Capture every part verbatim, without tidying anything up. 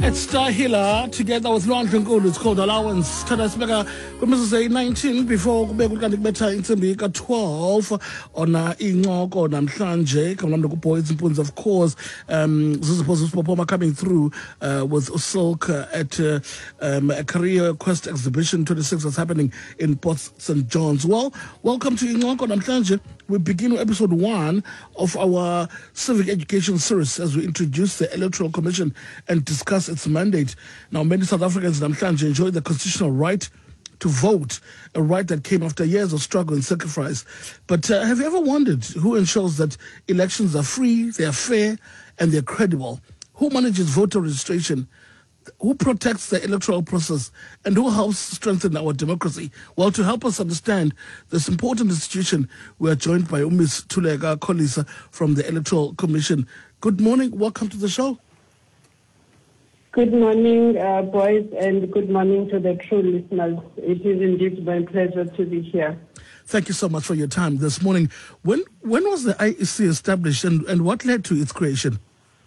It's Tahila together with Lwandle Nkulu. It's called Allowance. Tada sibeka kwimizuzu nineteen before kubeka kanti kubetha intsimbi ka-twelve ona incoko namhlanje kamnandi ku-Boys Impunzi, of course. um Zizipho Popoma coming through uh, with Silk uh, at uh, um, a Career Quest Exhibition twenty-six that's happening in Port Saint John's. Well, welcome to Incoko namhlanje. We begin with episode one of our civic education series as we introduce the Electoral Commission and discuss its mandate. Now, many South Africans namhlanje enjoy the constitutional right to vote, a right that came after years of struggle and sacrifice. But uh, have you ever wondered who ensures that elections are free, they are fair, and they're credible? Who manages voter registration? Who protects the electoral process, and who helps strengthen our democracy? Well, to help us understand this important institution, we are joined by Miz Thuleka Kholisa from the Electoral Commission. Good morning. Welcome to the show. Good morning, uh, boys, and good morning to the true listeners. It is indeed my pleasure to be here. Thank you so much for your time this morning. When when was the I E C established, and, and what led to its creation?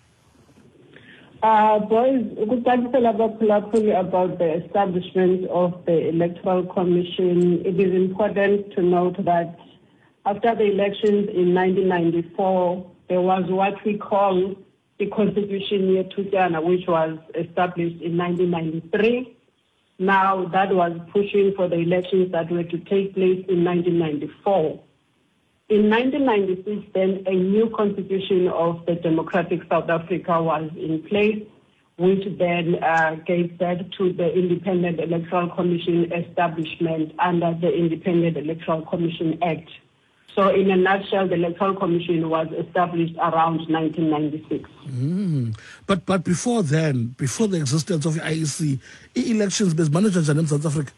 Uh, boys, about the establishment of the Electoral Commission, it is important to note that after the elections in nineteen ninety-four, there was what we call the Constitution Year Tutana, which was established in nineteen ninety-three. Now that was pushing for the elections that were to take place in nineteen ninety-four. In nineteen ninety-six, then, a new constitution of the democratic South Africa was in place, which then uh, gave birth to the Independent Electoral Commission establishment under the Independent Electoral Commission Act. So in a nutshell, the Electoral Commission was established around nineteen ninety-six. Mm. But but before then, before the existence of the I E C, elections-based managers in South Africa?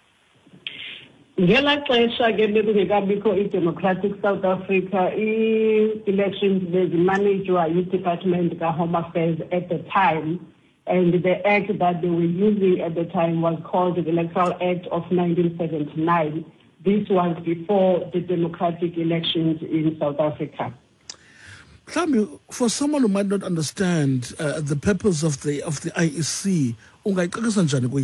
Ngela xesha ke bekungekabikho i-Democratic South Africa, i-elections bezimanejwa yi-Department ka-Home Affairs at the time, and the act that they were using at the time was called the Electoral Act of nineteen seventy-nine. This was before the democratic elections in South Africa. Klambi, for someone who might not understand uh, the purpose of the of the I E C, ungayixolisa njani kuyi?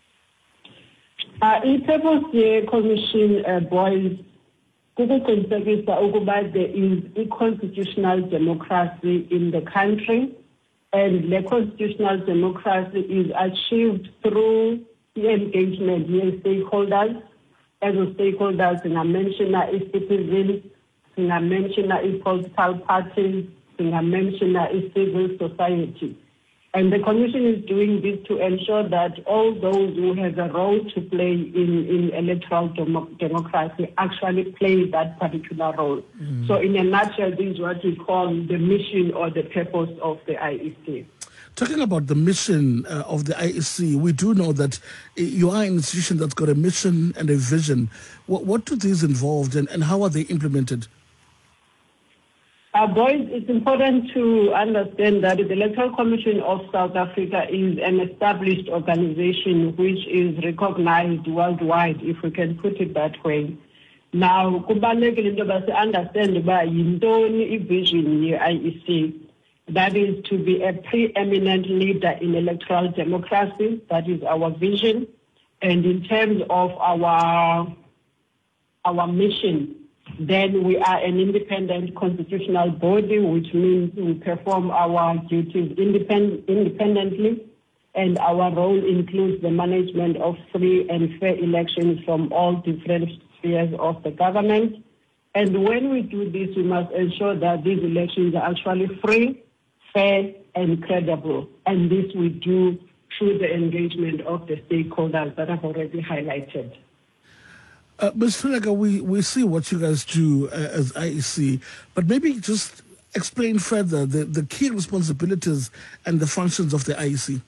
Uh, i-purpose ye-commission, uh, boys, kukuqinisekisa ukuba there is a constitutional democracy in the country, and the constitutional democracy is achieved through the engagement with stakeholders. As a stakeholders, singamentiona i-citizens, singamentiona i-political parties, singamentiona i-civil society. And the Commission is doing this to ensure that all those who have a role to play in, in electoral dem- democracy actually play that particular role. Mm. So in a nutshell, this is what we call the mission or the purpose of the I E C. Talking about the mission uh, of the I E C, we do know that you are an institution that's got a mission and a vision. What, what do these involve, and, and how are they implemented? Uh, boys, it's important to understand that the Electoral Commission of South Africa is an established organization which is recognized worldwide, if we can put it that way. Now, kubalulekile into yoba understand uba yintoni i-vision ye-I E C. That is to be a preeminent leader in electoral democracy. That is our vision. And in terms of our our mission, then we are an independent constitutional body, which means we perform our duties independ- independently, and our role includes the management of free and fair elections from all different spheres of the government. And when we do this, we must ensure that these elections are actually free, fair, and credible. And this we do through the engagement of the stakeholders that I've already highlighted. Uh, Miz Thuleka, we, we see what you guys do uh, as I E C, but maybe just explain further the, the key responsibilities and the functions of the I E C.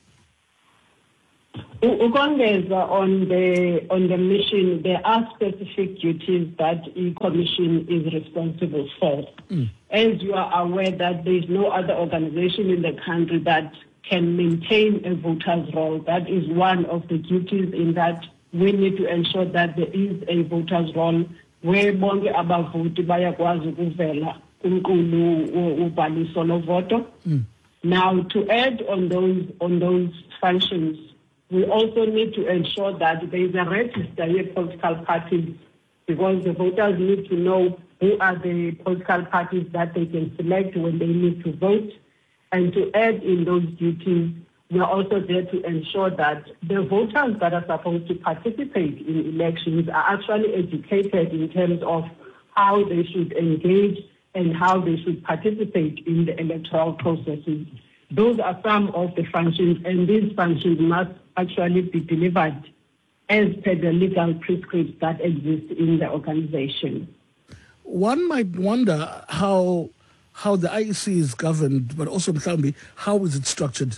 Ukongeza on the on the mission, there are specific duties that the Commission is responsible for. Mm. As you are aware that there is no other organization in the country that can maintain a voter's roll. That is one of the duties, in that we need to ensure that there is a voter's roll where bonke abavoti bayakwazi ukuvela kumqulu ubhaliso lovoto. Now, to add on those on those functions, we also need to ensure that there is a register of political parties, because the voters need to know who are the political parties that they can select when they need to vote. And to add in those duties, we are also there to ensure that the voters that are supposed to participate in elections are actually educated in terms of how they should engage and how they should participate in the electoral processes. Those are some of the functions, and these functions must actually be delivered as per the legal prescripts that exist in the organization. One might wonder how how the I E C is governed, but also, Mhlambi, how is it structured?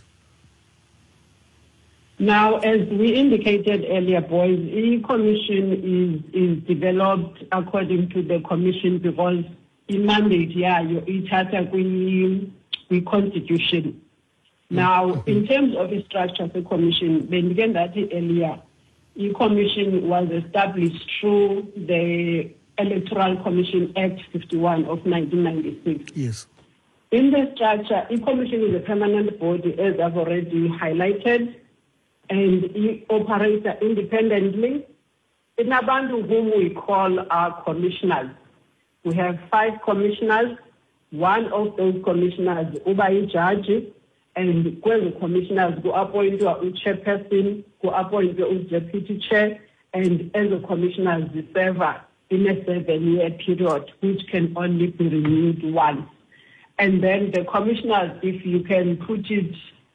Now, as we indicated earlier, boys, the commission is, is developed according to the commission, because the mandate, yeah, you charter the constitution. Now, in terms of the structure of the commission, when began that earlier, the commission was established through the Electoral Commission Act fifty-one of nineteen ninety-six. Yes. In the structure, the commission is a permanent body, as I've already highlighted, and it operates independently. In Abantu, whom we call our commissioners, we have five commissioners. One of those commissioners, Ubai Judge, and when the commissioners go appoint to a chairperson, go appoint to a deputy chair, and as the commissioners serve in a seven-year period, which can only be renewed once. And then the commissioners, if you can put it,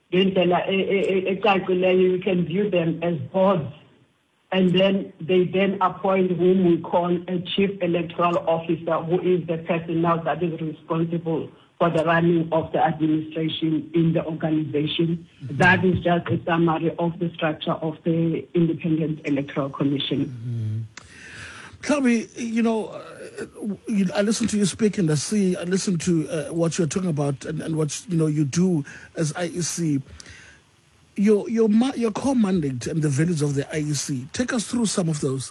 you can view them as boards, and then they then appoint whom we call a chief electoral officer, who is the person now that is responsible for the running of the administration in the organization. Mm-hmm. That is just a summary of the structure of the Independent Electoral Commission. Mm-hmm. Tell me, you know, uh, you, I listen to you speak and I see, I listen to uh, what you're talking about and, and what, you know, you do as I E C. Your, your, your core mandate and the values of the I E C, take us through some of those.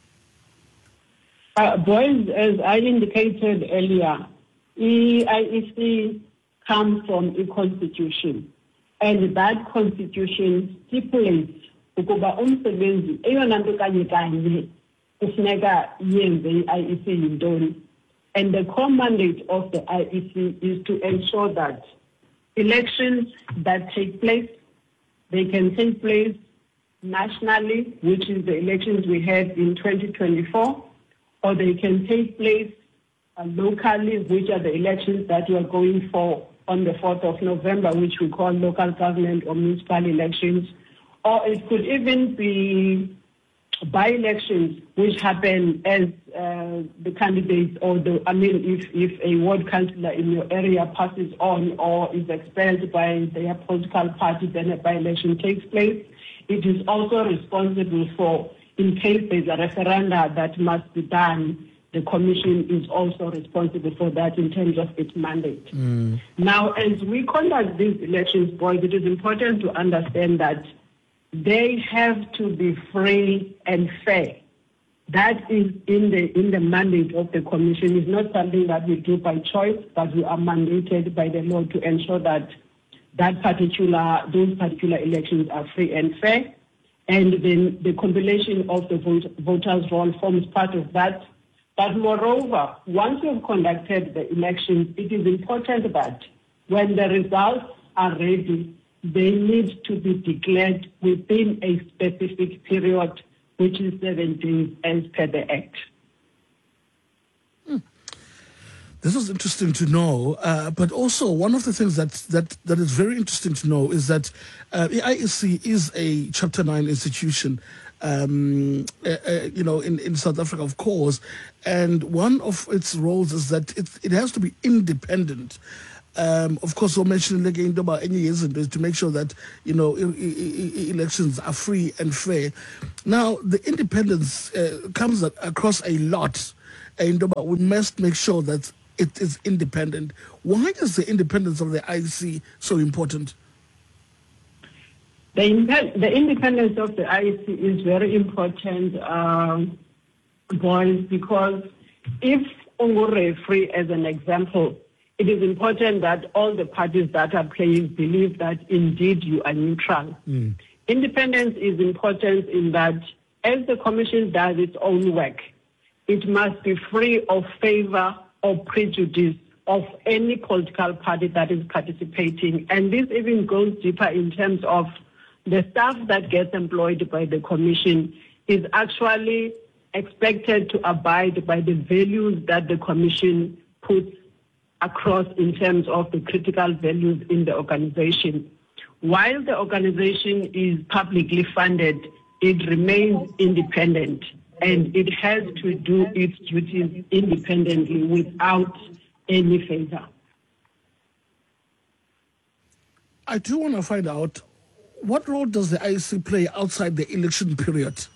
Uh, boys, as I indicated earlier, the I E C comes from a constitution, and that constitution stipulates ukuba umsebenzi eyona nto kanye kanye kufuneka yenze I E C yintoni. And the core mandate of the I E C is to ensure that elections that take place, they can take place nationally, which is the elections we had in twenty twenty-four, or they can take place uh, locally, which are the elections that we are going for on the fourth of November, which we call local government or municipal elections. Or it could even be by-elections, which happen as uh, the candidates or the, I mean, if, if a ward councillor in your area passes on or is expelled by their political party, then a by-election takes place. It is also responsible for, in case there's a referenda that must be done, the commission is also responsible for that in terms of its mandate. Mm. Now, as we conduct these elections, boys, it is important to understand that they have to be free and fair. That is in the in the mandate of the commission. It's not something that we do by choice, but we are mandated by the law to ensure that that particular those particular elections are free and fair. And then the compilation of the vote, voters' roll forms part of that. But moreover, once you've conducted the elections, it is important that when the results are ready, they need to be declared within a specific period, which is seven days as per the Act. Hmm. This is interesting to know, uh, but also one of the things that, that, that is very interesting to know is that uh, the I E C is a Chapter nine institution, um, uh, uh, you know, in, in South Africa, of course, and one of its roles is that it, it has to be independent. Um, of course, we'll mention again about any years is to make sure that, you know, e- e- elections are free and fair. Now, the independence uh, comes across a lot, and we must make sure that it is independent. Why is the independence of the I E C so important? The, impe- the independence of the I E C is very important, um, boys, because if Ungure Free, as an example, it is important that all the parties that are playing believe that indeed you are neutral. Mm. Independence is important in that as the commission does its own work, it must be free of favor or prejudice of any political party that is participating. And this even goes deeper in terms of the staff that gets employed by the commission is actually expected to abide by the values that the commission puts across in terms of the critical values in the organization. While the organization is publicly funded, it remains independent and it has to do its duties independently without any favor. I do want to find out, what role does the I E C play outside the election period?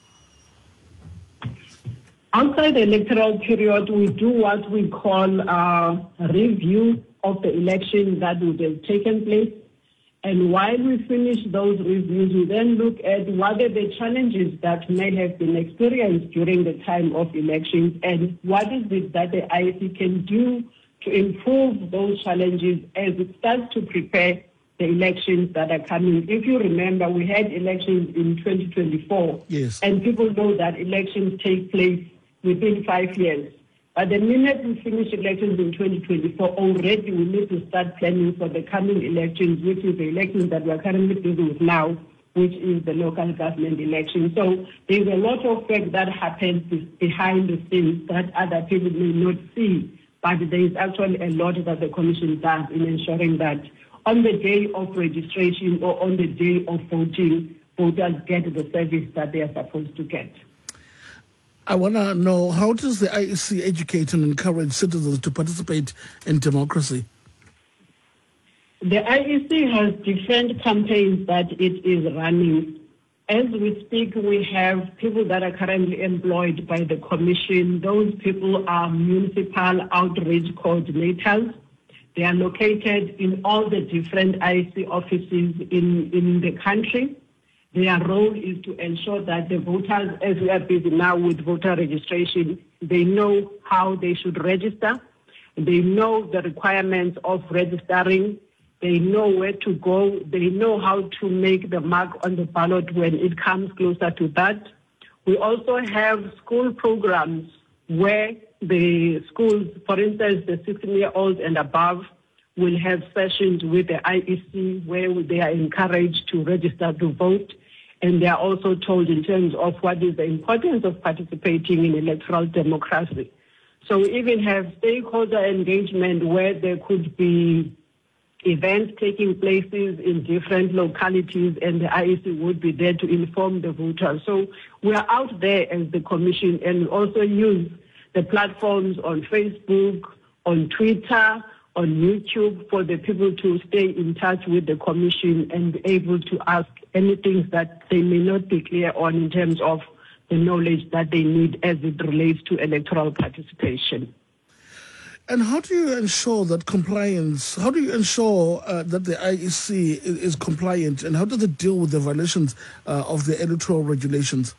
Outside the electoral period, we do what we call a review of the election that would have taken place. And while we finish those reviews, we then look at what are the challenges that may have been experienced during the time of elections and what is it that the I E C can do to improve those challenges as it starts to prepare the elections that are coming. If you remember, we had elections in twenty twenty-four, yes, and people know that elections take place within five years. But the minute we finish elections in twenty twenty-four, already we need to start planning for the coming elections, which is the elections that we are currently dealing with now, which is the local government election. So there's a lot of work that happens behind the scenes that other people may not see, but there is actually a lot that the commission does in ensuring that on the day of registration or on the day of voting, voters get the service that they are supposed to get. I want to know, how does the I E C educate and encourage citizens to participate in democracy? The I E C has different campaigns that it is running. As we speak, we have people that are currently employed by the commission. Those people are municipal outreach coordinators. They are located in all the different I E C offices in, in the country. Their role is to ensure that the voters, as we are busy now with voter registration, they know how they should register. They know the requirements of registering. They know where to go. They know how to make the mark on the ballot when it comes closer to that. We also have school programs where the schools, for instance, the sixteen-year-olds and above, will have sessions with the I E C where they are encouraged to register to vote. And they are also told in terms of what is the importance of participating in electoral democracy. So we even have stakeholder engagement where there could be events taking places in different localities, and the I E C would be there to inform the voters. So we are out there as the commission and also use the platforms on Facebook, on Twitter, on YouTube for the people to stay in touch with the commission and be able to ask anything that they may not be clear on in terms of the knowledge that they need as it relates to electoral participation. And how do you ensure that compliance, how do you ensure uh, that the I E C is, is compliant, and how does it deal with the violations uh, of the electoral regulations?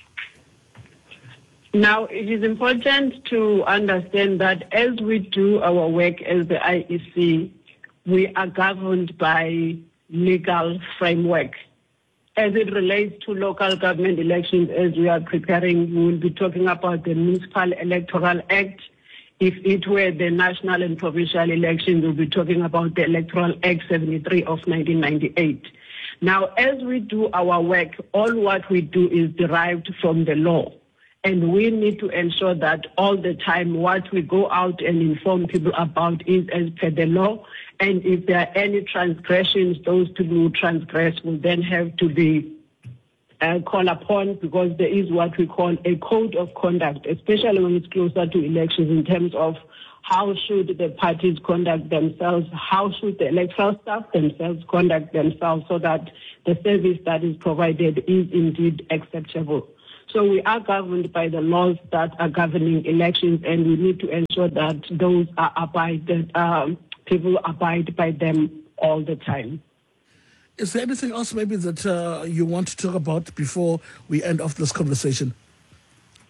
Now, it is important to understand that as we do our work as the I E C, we are governed by legal framework. As it relates to local government elections, as we are preparing, we will be talking about the Municipal Electoral Act. If it were the national and provincial elections, we'll be talking about the Electoral Act seventy-three of nineteen ninety-eight. Now, as we do our work, all what we do is derived from the law. And we need to ensure that all the time what we go out and inform people about is as per the law. And if there are any transgressions, those people who transgress will then have to be uh, called upon, because there is what we call a code of conduct, especially when it's closer to elections, in terms of how should the parties conduct themselves, how should the electoral staff themselves conduct themselves so that the service that is provided is indeed acceptable. So we are governed by the laws that are governing elections, and we need to ensure that those are abided, uh, people abide by them all the time. Is there anything else maybe that uh, you want to talk about before we end off this conversation?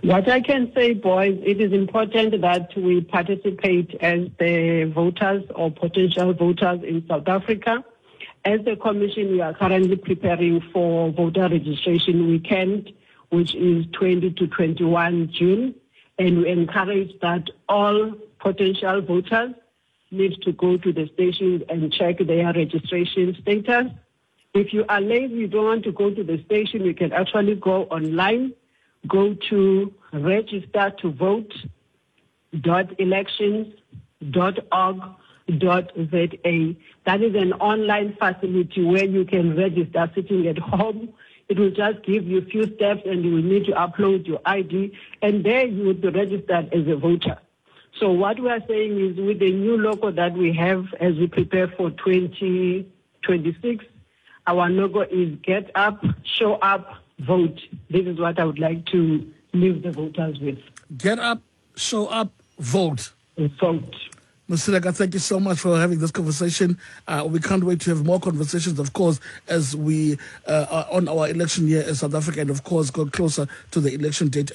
What I can say, boys, it is important that we participate as the voters or potential voters in South Africa. As a commission, we are currently preparing for voter registration weekend, which is twenty to twenty-one June, and we encourage that all potential voters need to go to the stations and check their registration status. If you are lazy, you don't want to go to the station, you can actually go online, go to register to vote dot elections dot org dot z a. That is an online facility where you can register sitting at home. It will just give you a few steps and you will need to upload your I D, and there you will be registered as a voter. So what we are saying is, with the new logo that we have as we prepare for twenty twenty-six, our logo is get up, show up, vote. This is what I would like to leave the voters with. Get up, show up, vote. Vote. Miz Sileka, thank you so much for having this conversation. Uh, we can't wait to have more conversations, of course, as we uh, are on our election year in South Africa and, of course, go closer to the election date.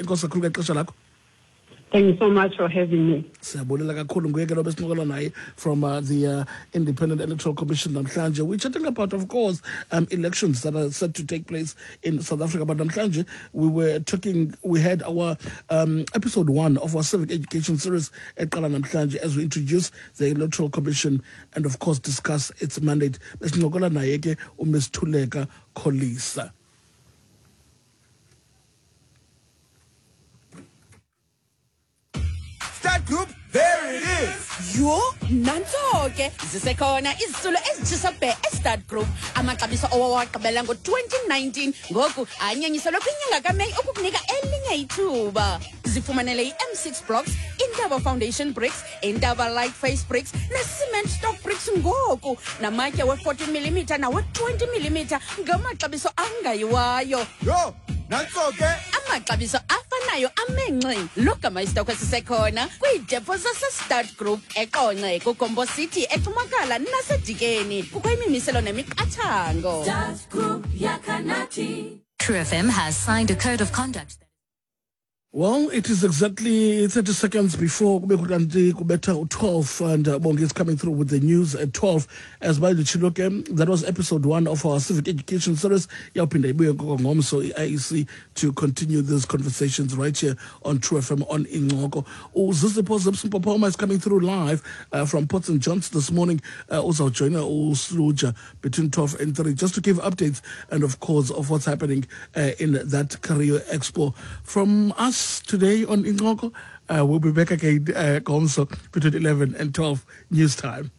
Thank you so much for having me. From uh, the uh, Independent Electoral Commission, Namhlanje. We're chatting about, of course, um, elections that are set to take place in South Africa. But Namhlanje, we were talking, we had our um, episode one of our civic education series at Kala Namhlanje as we introduce the Electoral Commission and, of course, discuss its mandate. Miz Thuleka Kholisa. Start Group, there it is. Yo, nanso-ke zisekhona izisulu ezitshisa bhe e-Start Group. Amaxabiso owawaqabela ngo-twenty nineteen ngoku anyenyiselwe kwinyanga kaMeyi ukukunika elinye ithuba. Zifumanele i-M six blocks, Intaba Foundation bricks, Intaba light face bricks, ne-cement stock bricks ngoku. Namatye we-forty millimeter nawe-twenty millimeter ngamaxabiso angayiwayo. Yo, nanso-ke amaxabiso afanayo amenxi. Logama isitokho sisekhona kwiidepo zase-Start Group eqonce kuGombo City eThumakala naseDikeni. Kukho imimiselo nemiqathango. Start Group yakanathi. True F M has signed a code of conduct. Well, it is exactly thirty seconds before Kubeta twelve, and uh, Bongi is coming through with the news at twelve. As by the Chiloke, that was episode one of our civic education series. Yapinda Ibuya Gogongom, so I E C to continue these conversations right here on True F M on Ingoko. Oh, Zizipo Zipsum Poma is coming through live uh, from Port Saint John's this morning. Uh, also joining Sluja between twelve and three, just to give updates and, of course, of what's happening uh, in that Career Expo. From us today on Ingoko, uh, we'll be back again uh, also between eleven and twelve news time.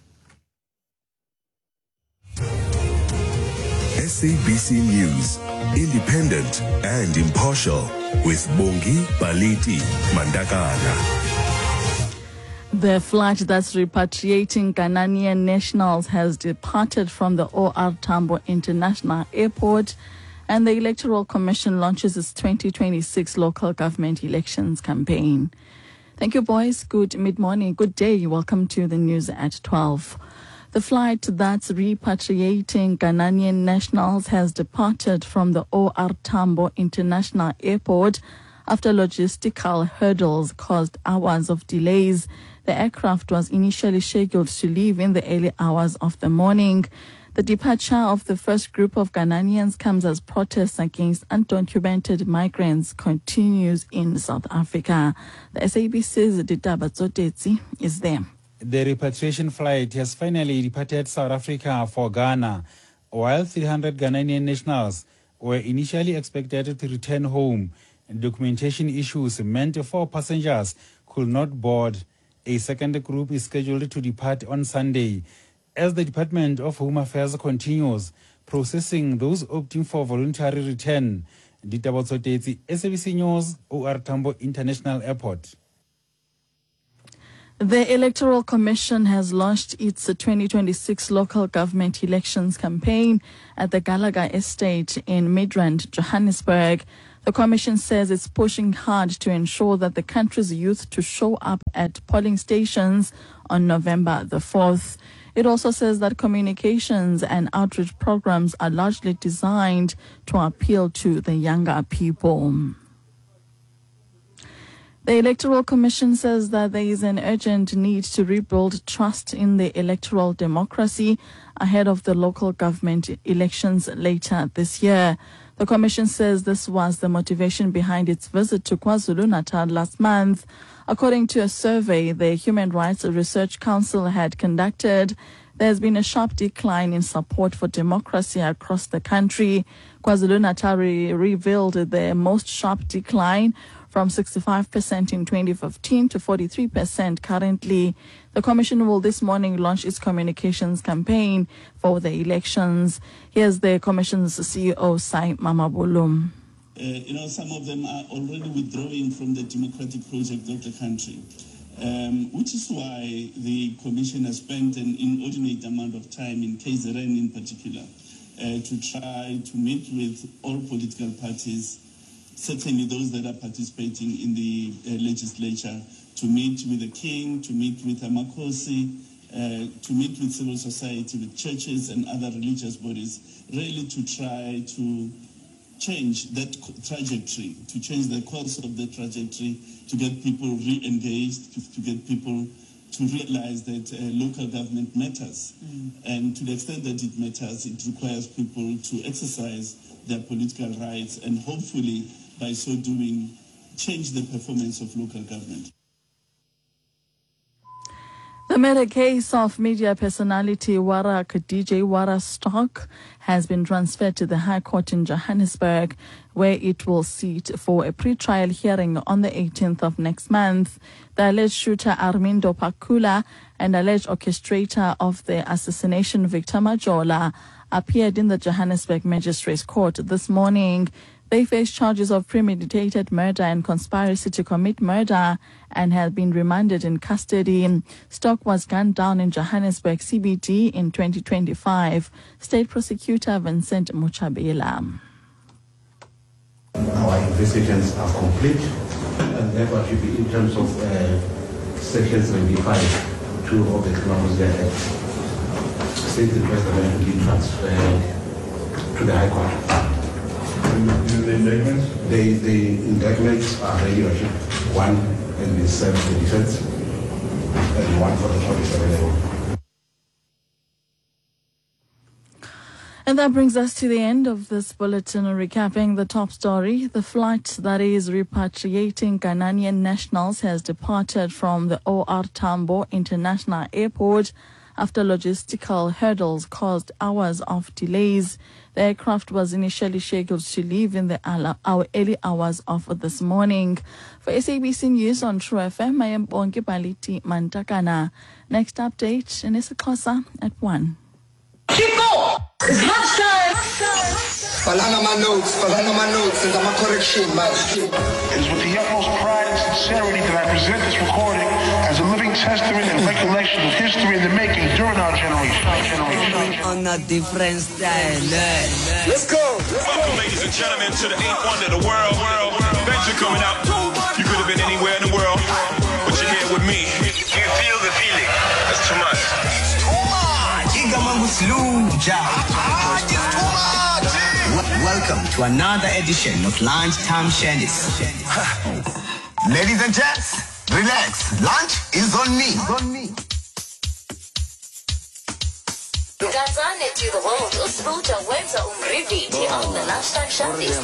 S A B C News, independent and impartial, with Bongi Baliti Mandakana. The flight that's repatriating Ghanaian nationals has departed from the O R Tambo International Airport, and the Electoral Commission launches its twenty twenty-six local government elections campaign. Thank you, boys. Good mid-morning. Good day. Welcome to the news at twelve. The flight that's repatriating Ghanaian nationals has departed from the O R Tambo International Airport after logistical hurdles caused hours of delays. The aircraft was initially scheduled to leave in the early hours of the morning. The departure of the first group of Ghanaians comes as protests against undocumented migrants continues in South Africa. The S A B C's Ditaba Tsotetsi is there. The repatriation flight has finally departed South Africa for Ghana, while three hundred Ghanaian nationals were initially expected to return home. Documentation issues meant four passengers could not board. A second group is scheduled to depart on Sunday. As the Department of Home Affairs continues processing those opting for voluntary return. Ditaba Tsotetsi, S A B C News, O R Tambo International Airport. The Electoral Commission has launched its twenty twenty-six local government elections campaign at the Gallagher Estate in Midrand, Johannesburg. The Commission says it's pushing hard to ensure that the country's youth to show up at polling stations on November the fourth. It also says that communications and outreach programs are largely designed to appeal to the younger people. The Electoral Commission says that there is an urgent need to rebuild trust in the electoral democracy ahead of the local government elections later this year. The Commission says this was the motivation behind its visit to KwaZulu-Natal last month. According to a survey the Human Rights Research Council had conducted, there has been a sharp decline in support for democracy across the country. KwaZulu-Natal re- revealed the most sharp decline from sixty-five percent in twenty fifteen to forty-three percent currently. The Commission will this morning launch its communications campaign for the elections. Here's the Commission's C E O, Sai Mamabulum. Uh, you know, some of them are already withdrawing from the democratic project of the country, um, which is why the Commission has spent an inordinate amount of time in K Z N in particular uh, to try to meet with all political parties, certainly those that are participating in the uh, legislature, to meet with the King, to meet with Amakosi, uh, to meet with civil society, with churches and other religious bodies, really to try to change that trajectory, to change the course of the trajectory, to get people re-engaged, to, to get people to realize that uh, local government matters. Mm. And to the extent that it matters, it requires people to exercise their political rights and hopefully, by so doing, change the performance of local government. The murder case of media personality Warak D J Wara Stock has been transferred to the High Court in Johannesburg, where it will sit for a pre-trial hearing on the eighteenth of next month. The alleged shooter Armindo Pakula and alleged orchestrator of the assassination Victor Majola appeared in the Johannesburg Magistrates Court this morning. They face charges of premeditated murder and conspiracy to commit murder and have been remanded in custody. Stock was gunned down in Johannesburg C B D in twenty twenty-five. State Prosecutor Vincent Muchabela. Our investigations are complete, and therefore should be in terms of uh, Section seventy-five, two of the Criminal Procedure Act. State request them to be transferred to the High Court. The indictments? The, the indictments are ready, one and the served the defense, and one for the court is available. And that brings us to the end of this bulletin, recapping the top story. The flight that is repatriating Ghanaian nationals has departed from the O R Tambo International Airport after logistical hurdles caused hours of delays. The aircraft was initially scheduled to leave in the our early hours of this morning. For S A B C News on True F M, I am Bongi Baliti Mantakana. Next update in isiXhosa at one. Chico! It's lunchtime! Falana my notes, falana my notes, and I'm a correction, man. It is with the utmost pride and sincerity that I present this recording as a living testament and recollection of history in the making during our generation. On a different style. Let's go! Welcome, ladies and gentlemen, to the eighth wonder of the world. world. Thanks for coming out. You could have been anywhere in the world, but you're here with me. You feel the feeling. That's too much. Welcome to another edition of Lunchtime Shandis. Ladies and gents, relax. Lunch is on me. On me. Gazane to the world of Spruta Wenza Umridi on the Lunchtime Shandis.